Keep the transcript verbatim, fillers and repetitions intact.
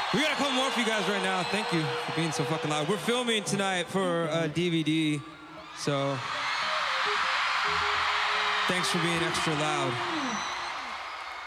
We got a couple more for you guys right now. Thank you for being so fucking loud. We're filming tonight for a D V D, so thanks for being extra loud.